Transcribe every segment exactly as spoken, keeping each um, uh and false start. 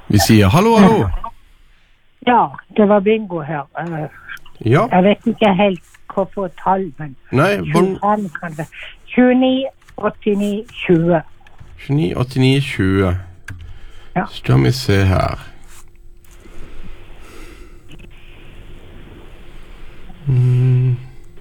Vi sier hallo, hallo. Ja, det var bingo her. Uh, Ja. Jeg vet ikke helt hvorfor tall, men Nei, bon... tjuefem kan det. tjueni, åttini, tjue. tjueni, åttini, tjue. Ja. Skal vi se her. Mm.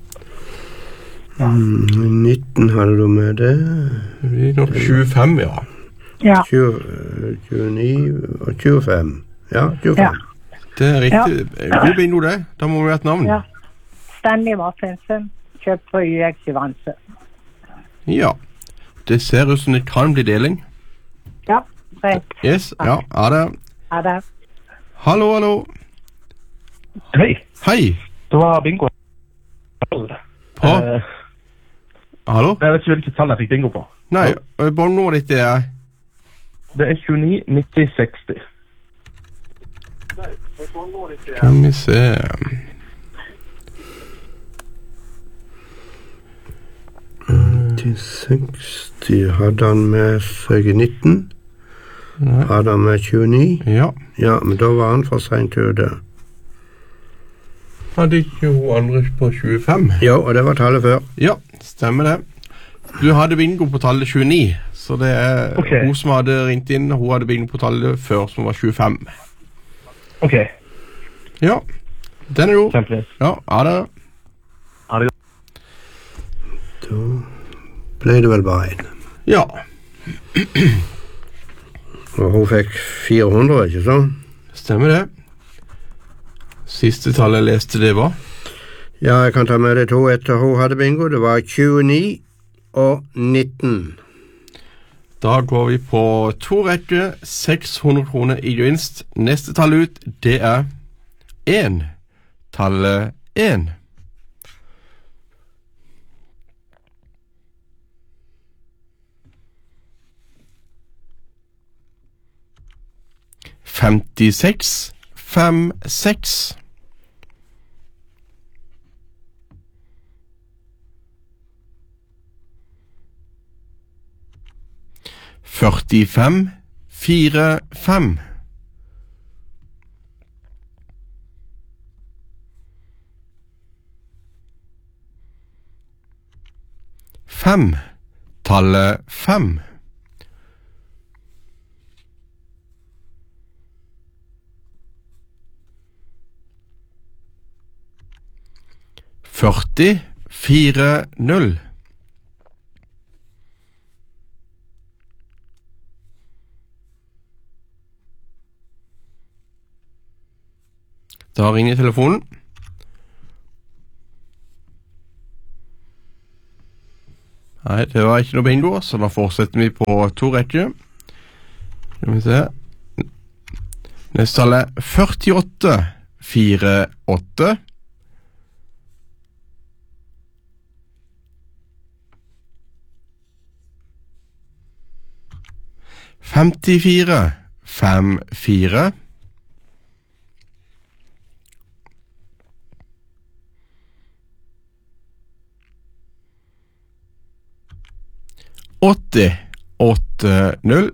Mm, nitten hadde du med det. Det blir nok tjuefem, ja. Ja. tjue, tjueni og tjuefem. Ja, tjuefem. Ja. Det er riktig. Ja. God bingo det. Da må vi ha et navn. Ja. Stanley Martinsen, kjøpt på U X i Vansø. Ja. Det ser ut som det kan bli deling. Ja, greit. Yes, ja, ha det. Ha det. Hallo, hallo. Hei. Hei. Det var bingo. På? Uh, Hallo? Jeg vet ikke hvilket tall jeg fikk bingo på. Nei, bonnummeret ditt det er... Det er tjueni, nitti, seksti. Kan vi se... Til seksti hadde han med seg nitten. Nei. Hadde han med tjueni. Ja. Ja, men da var han for sent ute. Hadde ikke hun andre på tjuefem? Ja, og det var tallet før. Ja, stemmer det. Du hadde bingo på tallet tjueni, så det er okay. Hun som hadde ringt inn, hun hadde bingo på tallet før, som var tjuefem. Ok. Ja, den er god. Kjempelig. Ja, ha det. Ha det. Da ble det vel bare en. Ja. Og hun fikk fire hundre, ikke sant? Stemmer det. Siste tallet jeg leste det var? Ja, jeg kan ta med det to etter hun hadde bingo. Det var tjueni og nitten. Da går vi på to rekker, seks hundre kroner i gevinst. Neste tall ut, det er en. Tallet en. Femtiseks, fem, seks. Førtifem, fire, fem. Fem. Tallet fem. Førti, fire, null. Da ringer telefonen. Nei, det var ikke noe bingo, så da fortsetter vi på to rekker. Skal vi se. Neste tall er førtiåtte, fire, åtte. Femtifire, fem, fire. åtti, åtte, null.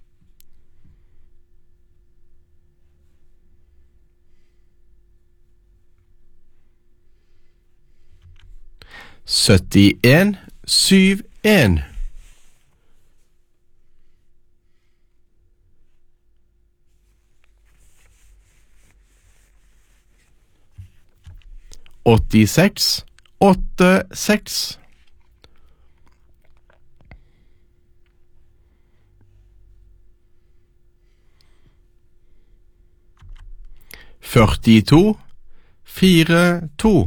syttien, syv, en. åttiseks, åtte, seks. førtito, fire, to.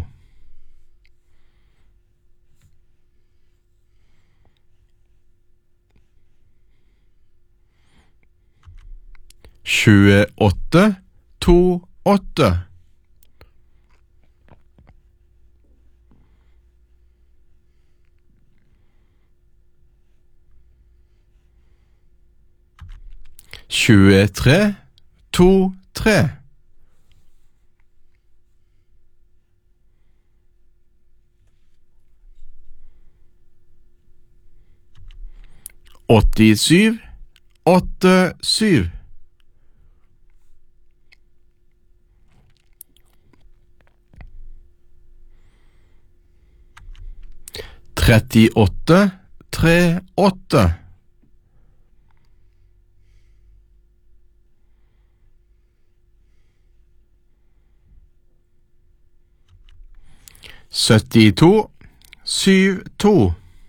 tjueåtte, to, åtte. tjuetre, to, tre. åttisju, åtte, syv. trettiåtte trettiåtte. syttito syttito.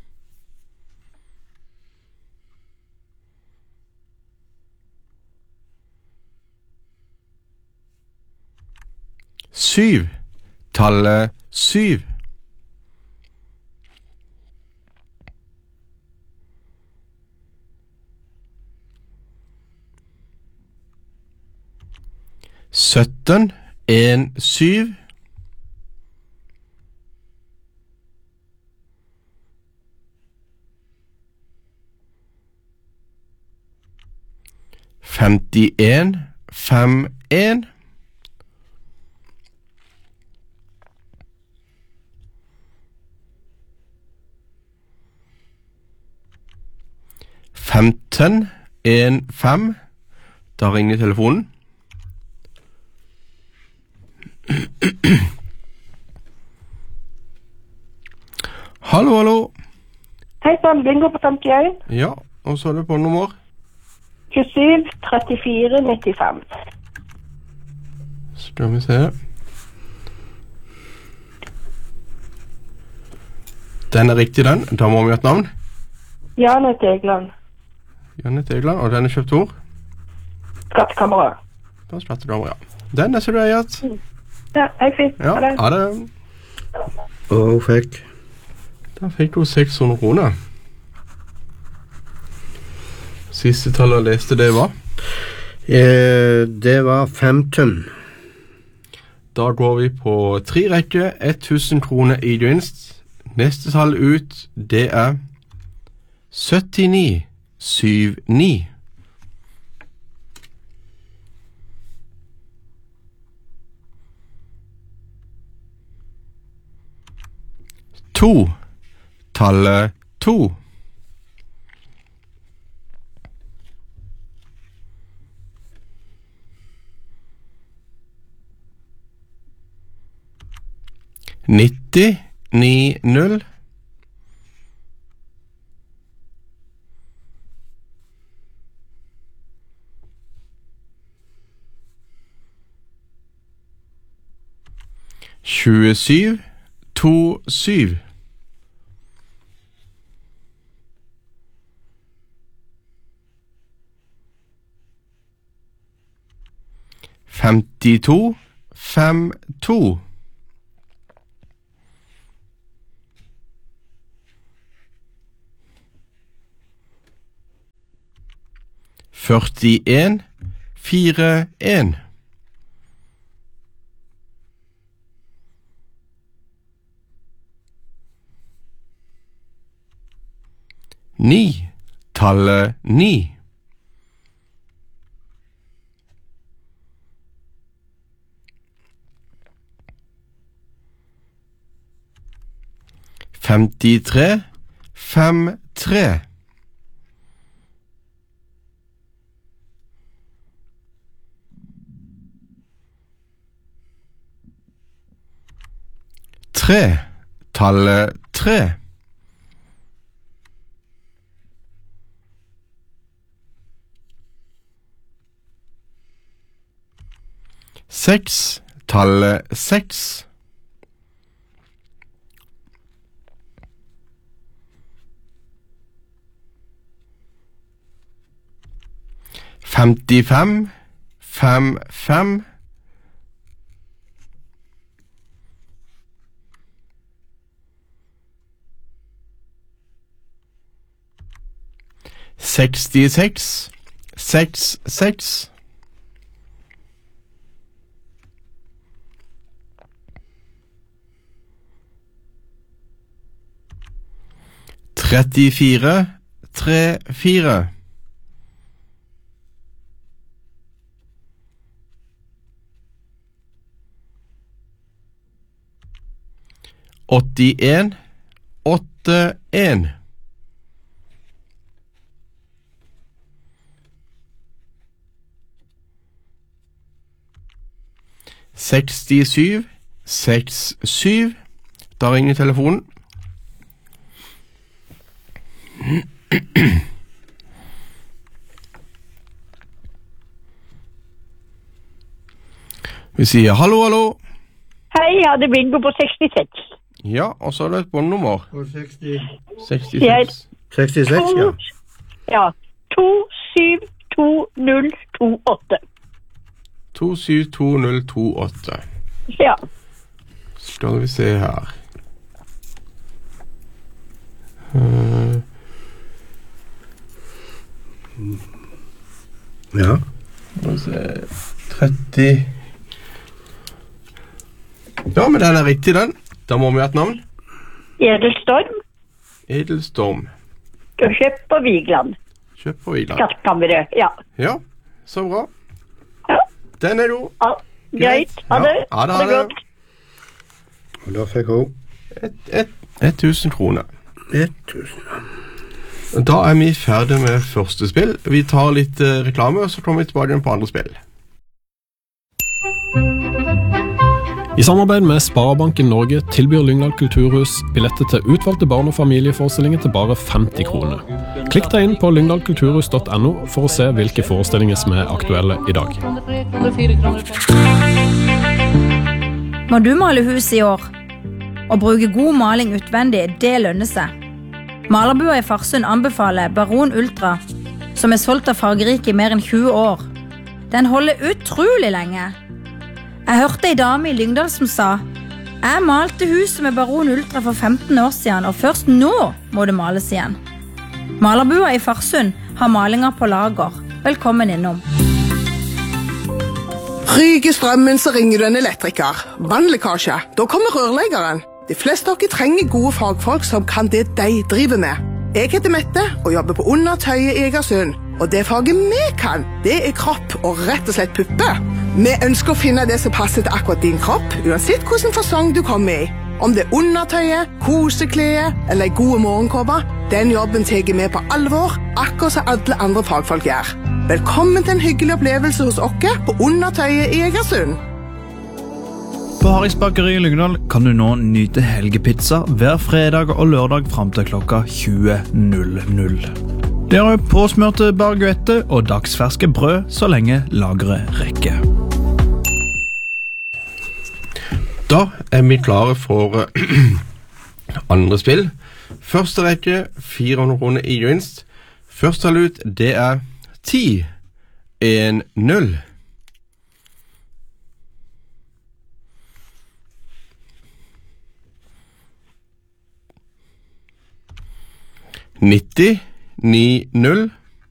Syv. Tallet syv. Sytten. En syv. Femtien. Fem en. Femten. En fem. Da ringer telefonen. Hallo, hallo. Hei sann, bingo på femtien. Ja, og så er det på nummer. tjuesju trettifire nittifem. Skal vi se. Den er riktig, den. Da må vi ha et navn. Janne Tegland. Janne Tegland, og den er kjøpt ord. Skattkamera. Da spretter du, ja. Den er så du har gjort. Ja, hei fint. Ja, Ha det. ha det. Og hun fikk Da fikk du seks hundre kroner. Siste tallet jeg leste, det var? eh, Det var femten. Da går vi på tre rekker, tusen kroner i gevinst. Neste tall ut, det er syttini syttini. To. Tallet to. Nitti ni null. Tjuesju to syv. Femtito fem to. Førtien fire en. Ni. Tallet ni. Femtitre fem tre. Tre. Tallet tre. Seks. Tallet seks. Femtifem fem fem. Sekstiseks seks seks. Trettifire tre fire. Åttien åtte en. Sekstisju seks syv. Da ringer telefonen. Vi sier hallo, hallo. Hei, jeg hadde bingo på sekstiseks. Ja, og så er det et båndnummer. Og seksti sekstiseks. sekstiseks, ja. Ja, to syv to null to åtte. to syv to null to åtte. Ja. Skal vi se her. Uh, Ja. Skal vi se tretti. Ja, men den er riktig, den. Da må vi ha et navn. Edelstorm, Edelstorm. og Kjøp og Vigland. Kjøp på Vigland. Skattkammeret, ja. Ja, så bra. Ja, Den er god. ja. Greit. Ha det. Ja, ha det, ha det. godt. Og da fikk hun Et, et, et tusen kroner. tusen. Da er vi ferdig med første spill. Vi tar litt eh, reklame, og så kommer vi tilbake igjen på andre spill. I samarbeid med Sparebanken Norge tilbyr Lyngdal kulturhus billetter til utvalgte barn- og familieforestillinger til bare femti kroner. Klikk deg inn på lyngdal kulturhus punktum no for å se hvilke forestillinger som er aktuelle i dag. Må du male hus i år? Å bruke god maling utvendig, det lønner seg. Malerbua i Farsund anbefaler Baron Ultra, som er solgt av Fargerike i mer enn tjue år. Den holder utrolig lenge. Jeg hørte en dame i Lyngdal som sa: jeg malte huset med Baron Ultra for femten år siden, og først nå må det males igjen. Malerbua i Farsund har malinger på lager. Velkommen innom. Ryker strømmen, så ringer du en elektriker. Vannlekkasje, da kommer rørleggeren. De fleste av dere trenger gode fagfolk som kan det de driver med. Jeg heter Mette og jobber på Undertøyet i Egersund. Og det faget vi kan, det er kropp og rett og slett puppe. Vi ønsker å finne det som passer til akkurat din kropp, uansett hvilken fasong du kommer i. Om det er undertøyet, koseklede eller en god morgenkåpe, den jobben tar vi på alvor, akkurat som alle andre fagfolk gjør. Velkommen til en hyggelig opplevelse hos oss på Undertøyet i Egersund. På Harris Bakeri i Lyngdal kan du nå nyte helgepizza hver fredag og lørdag frem til klokka tjue null null. Det er påsmørte baguette og dagsferske brød så lenge lageret rekker. Da er vi klare for andre spill. Første rekke, fire hundre kroner i gevinst. Først tall ut, det er ti en null. nitti ni null.